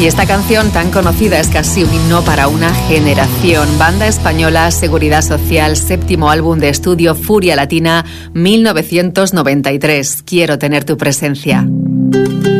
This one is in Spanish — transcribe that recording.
Y esta canción tan conocida es casi un himno para una generación. Banda española, Seguridad Social, 7º álbum de estudio, Furia Latina, 1993. Quiero tener tu presencia.